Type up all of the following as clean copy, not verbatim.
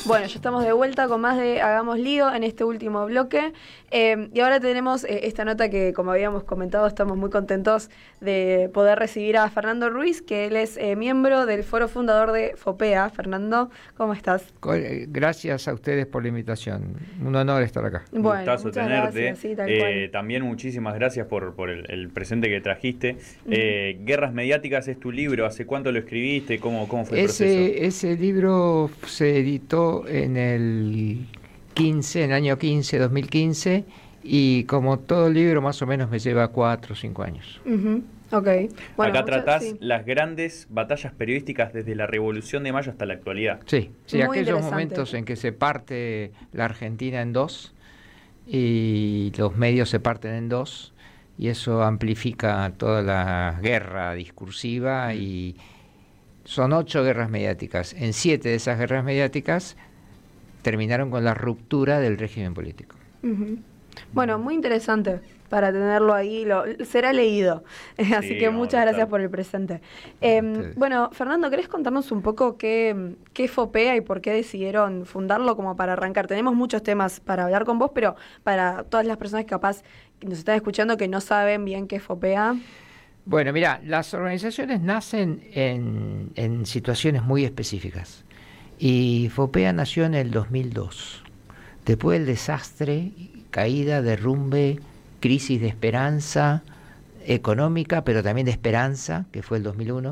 Bueno, ya estamos de vuelta con más de Hagamos Lío en este último bloque. Y ahora tenemos esta nota que, como habíamos comentado, estamos muy contentos de poder recibir a Fernando Ruiz, que él es miembro del foro fundador de FOPEA. Fernando, ¿cómo estás? Gracias a ustedes por la invitación. Un honor estar acá. Bueno, gustazo tenerte. Gracias, sí, tal cual. También muchísimas gracias por el presente que trajiste. Guerras Mediáticas es tu libro. ¿Hace cuánto lo escribiste? ¿Cómo fue el proceso? Ese libro se editó en el año 2015, y como todo libro más o menos me lleva 4 o 5 años. Okay. Bueno, acá tratás las grandes batallas periodísticas desde la Revolución de Mayo hasta la actualidad. Sí, aquellos momentos en que se parte la Argentina en dos y los medios se parten en dos, y eso amplifica toda la guerra discursiva, y son 8 guerras mediáticas. En 7 de esas guerras mediáticas terminaron con la ruptura del régimen político. Bueno, muy interesante para tenerlo ahí, será leído, así que muchas gracias por el presente. Bueno, Fernando, ¿querés contarnos un poco qué FOPEA y por qué decidieron fundarlo, como para arrancar? Tenemos muchos temas para hablar con vos, pero para todas las personas que capaz nos están escuchando que no saben bien qué es FOPEA. Bueno, mira, las organizaciones nacen en situaciones muy específicas, y FOPEA nació en el 2002, después del desastre, caída, derrumbe, crisis de esperanza económica, pero también de esperanza, que fue el 2001.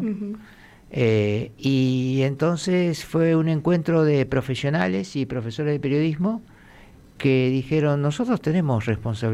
Y entonces fue un encuentro de profesionales y profesores de periodismo que dijeron: nosotros tenemos responsabilidad